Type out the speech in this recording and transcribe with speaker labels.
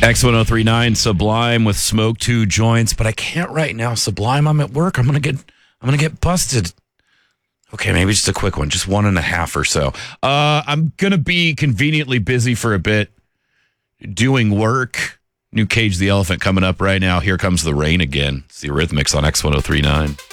Speaker 1: X1039 Sublime with Smoke 2 joints, but I can't right now. Sublime, I'm at work. I'm gonna get busted. Okay, maybe just a quick one, just 1.5 or so. I'm gonna be conveniently busy for a bit doing work. New Cage the Elephant coming up right now. Here Comes the Rain again. It's the Eurythmics on X1039.